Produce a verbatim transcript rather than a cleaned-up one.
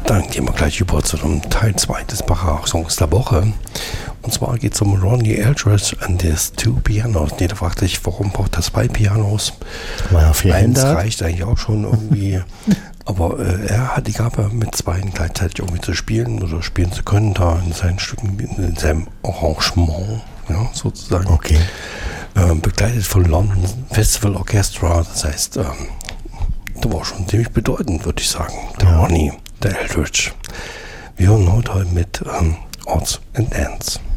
Dann gehen wir gleich über zu dem Teil zwei des Bach-Songs der Woche. Und zwar geht es um Ronnie Eldridge and his two pianos. Jeder fragt sich, warum braucht er zwei Pianos? Eins reicht eigentlich auch schon irgendwie. Aber äh, er hat die Gabe, mit zwei gleichzeitig irgendwie zu spielen oder spielen zu können, da in seinen Stücken, in seinem Arrangement, ja, sozusagen. Okay. Äh, begleitet von London Festival Orchestra. Das heißt, ähm, das war schon ziemlich bedeutend, würde ich sagen. Der ja. Ronnie, der Eldridge. Wir hören heute mit ähm, Odds and Ends.